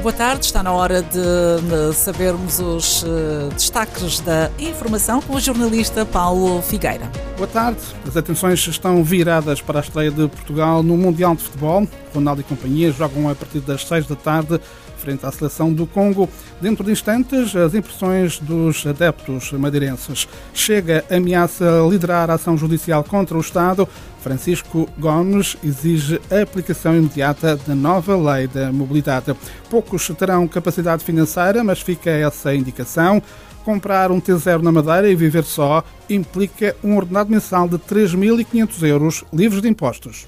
Boa tarde, está na hora de sabermos os destaques da informação com o jornalista Paulo Figueira. Boa tarde. As atenções estão viradas para a estreia de Portugal no Mundial de Futebol. Ronaldo e companhia jogam a partir das 6 da tarde frente à seleção do Congo. Dentro de instantes, as impressões dos adeptos madeirenses. Chega, ameaça liderar a ação judicial contra o Estado. Francisco Gomes exige a aplicação imediata da nova lei da mobilidade. Poucos terão capacidade financeira, mas fica essa indicação. Comprar um T0 na Madeira e viver só implica um ordenado mensal de 3.500 euros livres de impostos.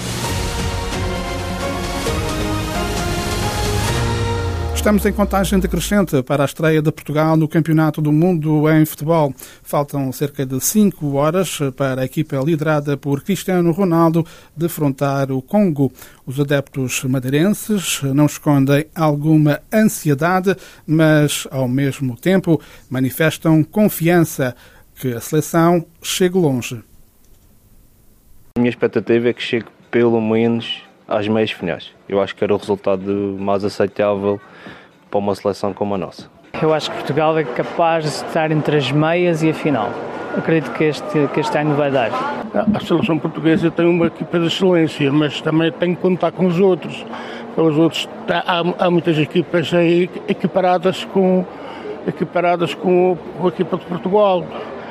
Estamos em contagem decrescente para a estreia de Portugal no Campeonato do Mundo em Futebol. Faltam cerca de 5 horas para a equipa liderada por Cristiano Ronaldo defrontar o Congo. Os adeptos madeirenses não escondem alguma ansiedade, mas, ao mesmo tempo, manifestam confiança que a seleção chegue longe. A minha expectativa é que chegue pelo menos às meias finais. Eu acho que era o resultado mais aceitável para uma seleção como a nossa. Eu acho que Portugal é capaz de estar entre as meias e a final. Acredito que este ano vai dar. A seleção portuguesa tem uma equipa de excelência, mas também tem que contar com os outros. Há muitas equipas aí equiparadas com a equipa de Portugal.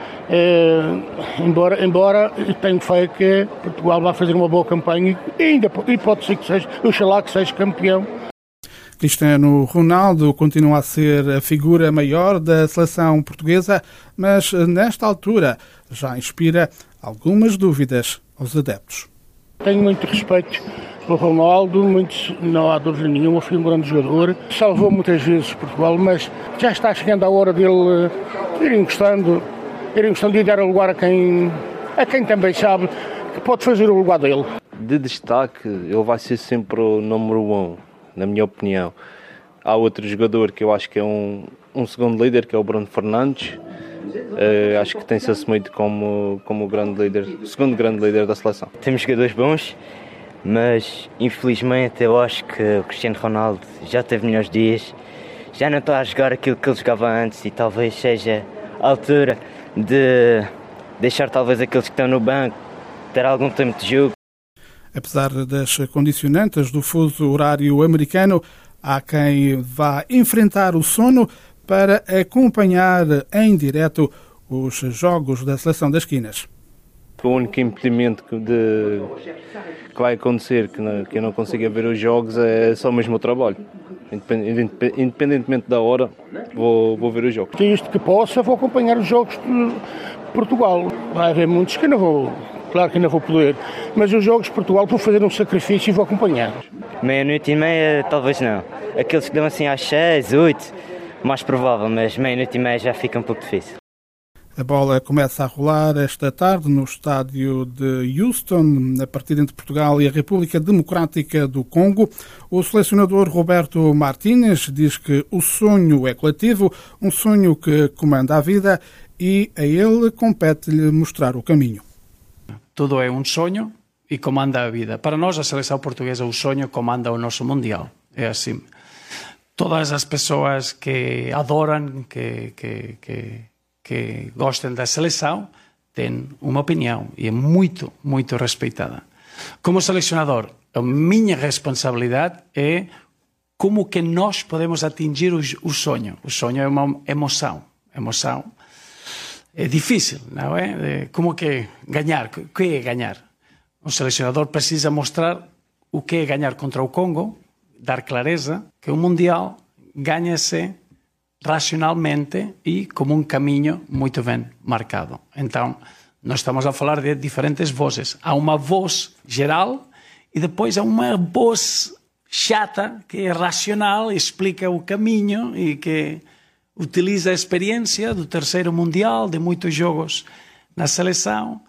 Embora tenho fé que Portugal vai fazer uma boa campanha e pode ser que seja, oxalá que seja campeão. Cristiano Ronaldo continua a ser a figura maior da seleção portuguesa, mas nesta altura já inspira algumas dúvidas aos adeptos. Tenho muito respeito pelo Ronaldo, não há dúvida nenhuma, foi um grande jogador, salvou muitas vezes Portugal, mas já está chegando a hora dele ir encostando e dar o lugar a quem também sabe que pode fazer o lugar dele. De destaque, ele vai ser sempre o número 1, na minha opinião. Há outro jogador que eu acho que é um segundo líder, que é o Bruno Fernandes. Acho que tem-se assumido como o grande líder, o segundo grande líder da seleção. Temos jogadores bons, mas infelizmente eu acho que o Cristiano Ronaldo já teve melhores dias, já não está a jogar aquilo que ele jogava antes e talvez seja a altura de deixar talvez aqueles que estão no banco ter algum tempo de jogo. Apesar das condicionantes do fuso horário americano, há quem vá enfrentar o sono para acompanhar em direto os jogos da Seleção das Quinas. O único impedimento que vai acontecer, que eu não consiga ver os jogos, é só mesmo o trabalho. Independentemente da hora, vou ver os jogos. Desde que possa, vou acompanhar os jogos de Portugal. Vai haver muitos que não vou, claro que não vou poder, mas os jogos de Portugal vou fazer um sacrifício e vou acompanhar. 00:30, talvez não. Aqueles que dão assim às 6, 8, mais provável, mas 00:30 já fica um pouco difícil. A bola começa a rolar esta tarde no estádio de Houston, a partida entre Portugal e a República Democrática do Congo. O selecionador Roberto Martínez diz que o sonho é coletivo, um sonho que comanda a vida e a ele compete-lhe mostrar o caminho. Tudo é um sonho e comanda a vida. Para nós, a seleção portuguesa, o sonho comanda o nosso Mundial. É assim. Todas as pessoas que adoram, que gostem da seleção, têm uma opinião e é muito, muito respeitada. Como selecionador, a minha responsabilidade é como que nós podemos atingir o sonho. O sonho é uma emoção. Emoção é difícil, não é? Como que ganhar? O que é ganhar? O selecionador precisa mostrar o que é ganhar contra o Congo, dar clareza que o Mundial ganha-se racionalmente e como um caminho muito bem marcado. Então, nós estamos a falar de diferentes vozes. Há uma voz geral e depois há uma voz chata, que é racional, explica o caminho e que utiliza a experiência do terceiro Mundial, de muitos jogos na seleção.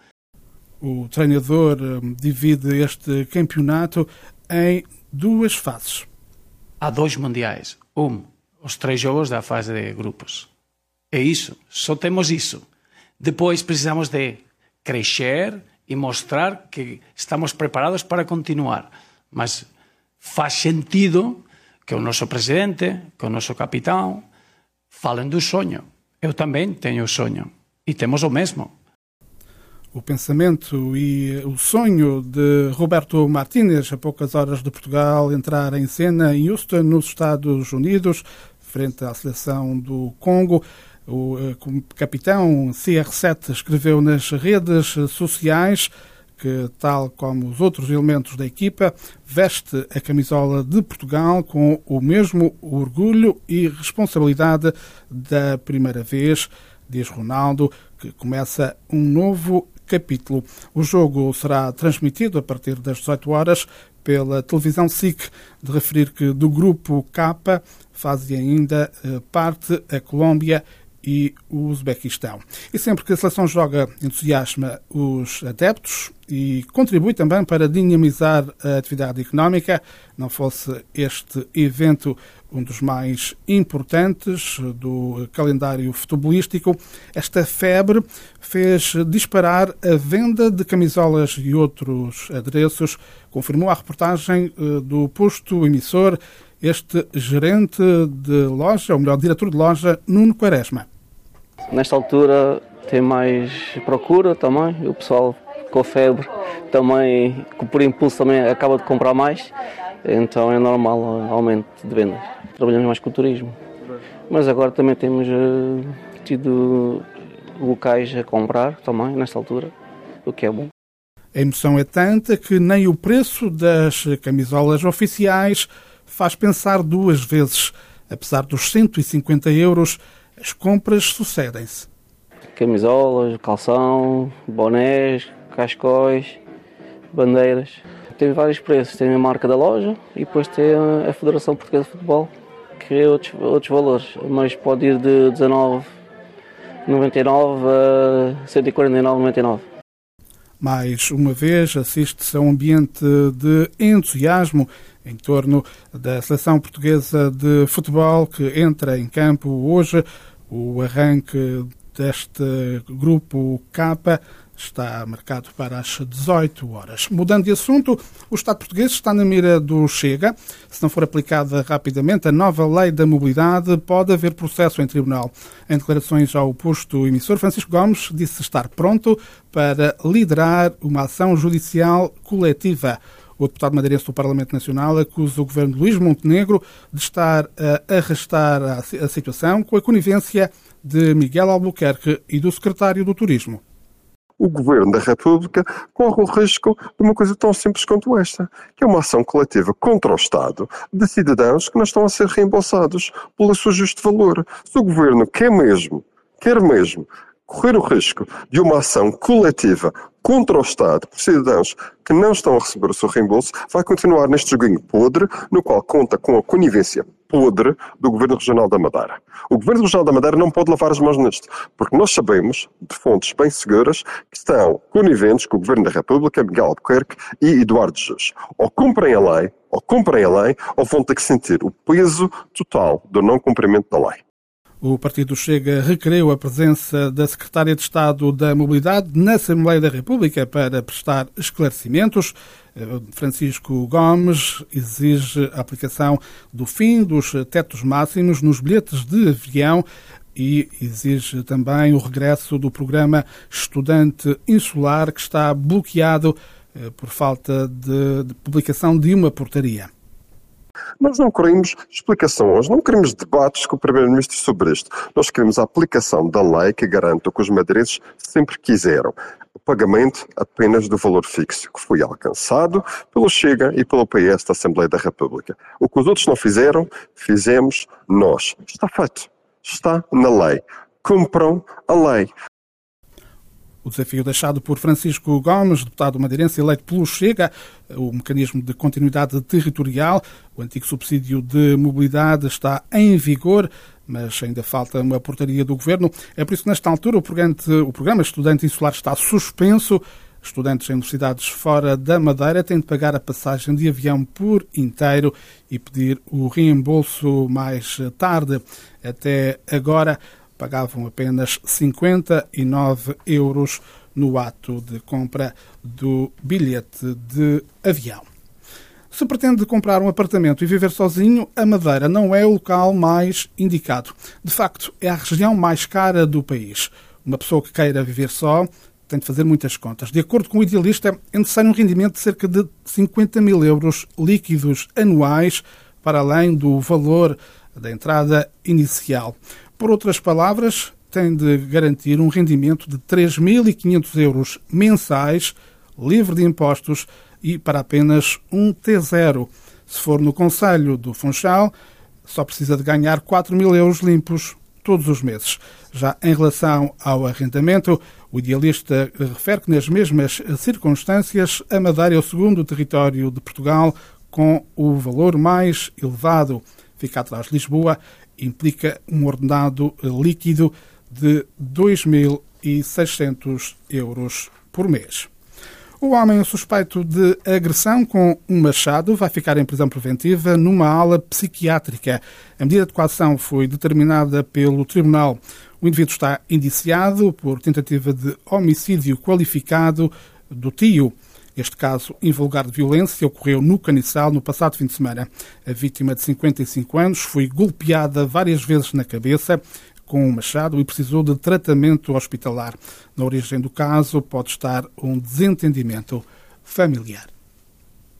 O treinador divide este campeonato em 2 fases. Há 2 mundiais. Os 3 jogos da fase de grupos. É isso. Só temos isso. Depois precisamos de crescer e mostrar que estamos preparados para continuar. Mas faz sentido que o nosso presidente, que o nosso capitão, falem do sonho. Eu também tenho o sonho e temos o mesmo. O pensamento e o sonho de Roberto Martínez, a poucas horas de Portugal entrar em cena em Houston, nos Estados Unidos, frente à seleção do Congo. O capitão CR7 escreveu nas redes sociais que, tal como os outros elementos da equipa, veste a camisola de Portugal com o mesmo orgulho e responsabilidade da primeira vez, diz Ronaldo, que começa um novo capítulo. O jogo será transmitido a partir das 18 horas pela televisão SIC, de referir que do grupo K fazem ainda parte a Colômbia e o Uzbequistão. E sempre que a seleção joga, entusiasma os adeptos e contribui também para dinamizar a atividade económica. Não fosse este evento um dos mais importantes do calendário futebolístico, esta febre fez disparar a venda de camisolas e outros adereços, confirmou a reportagem do posto emissor este gerente de loja, ou melhor, diretor de loja, Nuno Quaresma. Nesta altura tem mais procura também, o pessoal com febre também, por impulso também acaba de comprar mais, então é normal o aumento de vendas. Trabalhamos mais com o turismo, mas agora também temos tido locais a comprar também nesta altura, o que é bom. A emoção é tanta que nem o preço das camisolas oficiais faz pensar duas vezes. Apesar dos 150 €, as compras sucedem-se. Camisolas, calção, bonés, cascóis, bandeiras. Tem vários preços. Tem a marca da loja e depois tem a Federação Portuguesa de Futebol, que é outros valores. Mas pode ir de 19,99 a 149,99. Mais uma vez, assiste-se a um ambiente de entusiasmo em torno da seleção portuguesa de futebol que entra em campo hoje. O arranque deste grupo K está marcado para as 18 horas. Mudando de assunto, o Estado português está na mira do Chega. Se não for aplicada rapidamente a nova lei da mobilidade, pode haver processo em tribunal. Em declarações ao posto emissor, Francisco Gomes disse estar pronto para liderar uma ação judicial coletiva. O deputado madeirense do Parlamento Nacional acusa o governo de Luís Montenegro de estar a arrastar a situação com a conivência de Miguel Albuquerque e do secretário do Turismo. O Governo da República corre o risco de uma coisa tão simples quanto esta, que é uma ação coletiva contra o Estado de cidadãos que não estão a ser reembolsados pelo seu justo valor. Se o Governo quer mesmo correr o risco de uma ação coletiva contra o Estado por cidadãos que não estão a receber o seu reembolso, vai continuar neste joguinho podre, no qual conta com a conivência podre do Governo Regional da Madeira. O Governo Regional da Madeira não pode lavar as mãos nisto, porque nós sabemos, de fontes bem seguras, que estão coniventes com o Governo da República, Miguel Albuquerque e Eduardo Jesus. Ou cumprem a lei, ou vão ter que sentir o peso total do não cumprimento da lei. O Partido Chega requeriu a presença da Secretária de Estado da Mobilidade na Assembleia da República para prestar esclarecimentos. Francisco Gomes exige a aplicação do fim dos tetos máximos nos bilhetes de avião e exige também o regresso do programa Estudante Insular, que está bloqueado por falta de publicação de uma portaria. Nós não queremos explicações, não queremos debates com o Primeiro-Ministro sobre isto. Nós queremos a aplicação da lei que garanta o que os madeirenses sempre quiseram. O pagamento apenas do valor fixo, que foi alcançado pelo Chega e pelo PS da Assembleia da República. O que os outros não fizeram, fizemos nós. Está feito. Está na lei. Cumpram a lei. O desafio deixado por Francisco Gomes, deputado madeirense eleito pelo Chega, o mecanismo de continuidade territorial, o antigo subsídio de mobilidade está em vigor, mas ainda falta uma portaria do Governo. É por isso que, nesta altura, o programa Estudante Insular está suspenso. Estudantes em universidades fora da Madeira têm de pagar a passagem de avião por inteiro e pedir o reembolso mais tarde. Até agora, pagavam apenas 59 € no ato de compra do bilhete de avião. Se pretende comprar um apartamento e viver sozinho, a Madeira não é o local mais indicado. De facto, é a região mais cara do país. Uma pessoa que queira viver só tem de fazer muitas contas. De acordo com o Idealista, é necessário um rendimento de cerca de 50 mil euros líquidos anuais, para além do valor da entrada inicial. Por outras palavras, tem de garantir um rendimento de 3.500 euros mensais, livre de impostos e para apenas um T0. Se for no Concelho do Funchal, só precisa de ganhar 4.000 euros limpos todos os meses. Já em relação ao arrendamento, o Idealista refere que nas mesmas circunstâncias a Madeira é o segundo território de Portugal com o valor mais elevado. Fica atrás de Lisboa, implica um ordenado líquido de 2.600 euros por mês. O homem suspeito de agressão com um machado vai ficar em prisão preventiva numa ala psiquiátrica. A medida de coação foi determinada pelo Tribunal. O indivíduo está indiciado por tentativa de homicídio qualificado do tio. Este caso invulgar de violência ocorreu no Caniçal no passado fim de semana. A vítima de 55 anos foi golpeada várias vezes na cabeça com um machado e precisou de tratamento hospitalar. Na origem do caso pode estar um desentendimento familiar.